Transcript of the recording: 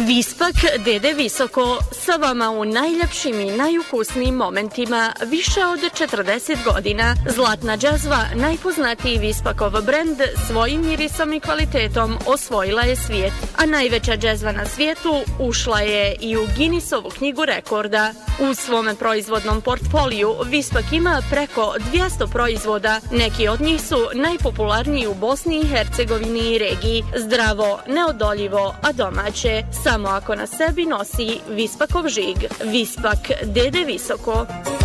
Vispak Dede Visoko sa vama u najljepšim i najukusnijim momentima više od 40 godina. Zlatna džezva, najpoznatiji Vispakov brend, svojim mirisom i kvalitetom osvojila je svijet, a najveća džezva na svijetu ušla je i u Guinnessovu knjigu rekorda. U svome proizvodnom portfoliju Vispak ima preko 200 proizvoda. Neki od njih su najpopularniji u Bosni i Hercegovini i regiji. Zdravo, neodoljivo, a domaće, samo ako na sebi nosi Vispakov žig. Vispak Dede Visoko.